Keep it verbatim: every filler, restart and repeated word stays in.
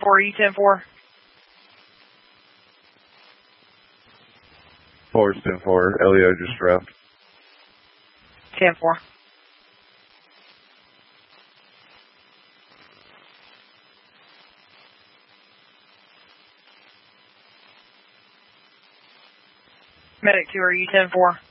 four, E ten four. four ten four, Elio just dropped. ten four. Medic two, are you ten four?